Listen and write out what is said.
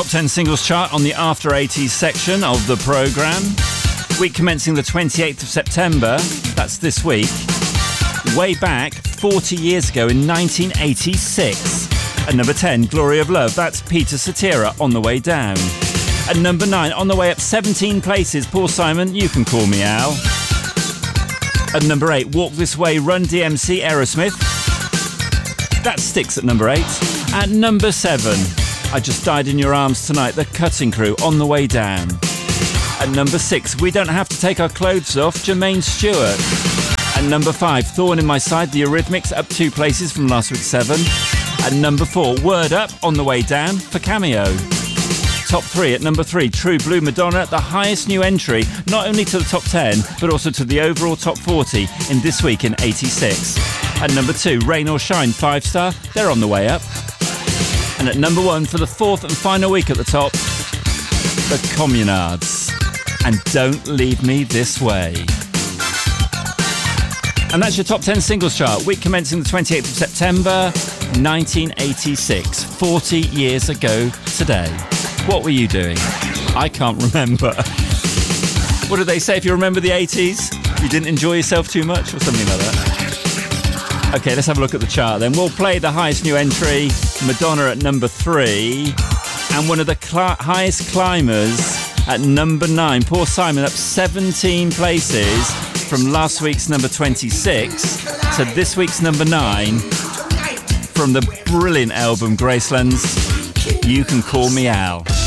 Top 10 Singles Chart on the After 80s section of the programme. Week commencing the 28th of September, that's this week. Way back 40 years ago in 1986. At number 10, Glory of Love, that's Peter Cetera, On the Way Down. At number 9, on the way up 17 places, Paul Simon, You Can Call Me Al. At number 8, Walk This Way, Run DMC, Aerosmith. That sticks at number 8. At number 7, I Just Died in Your Arms Tonight, The Cutting Crew, On the Way Down. At number 6, We Don't Have to Take Our Clothes Off, Jermaine Stewart. At number 5, Thorn in My Side, The Eurythmics, up 2 places from last week's 7. At number 4, Word Up, On the Way Down, for Cameo. Top 3, at number 3, True Blue, Madonna, the highest new entry, not only to the top 10, but also to the overall top 40 in This Week in 86. At number 2, Rain or Shine, 5-star, they're on the way up. And at number 1, for the 4th and final week at the top, The Communards, and Don't Leave Me This Way. And that's your Top 10 Singles Chart, week commencing the 28th of September, 1986, 40 years ago today. What were you doing? I can't remember. What did they say if you remember the 80s? You didn't enjoy yourself too much or something like that? Okay, let's have a look at the chart then. We'll play the highest new entry, Madonna at number 3, and one of the highest climbers at number 9, Paul Simon, up 17 places from last week's number 26 to this week's number 9 from the brilliant album Graceland's You Can Call Me Al.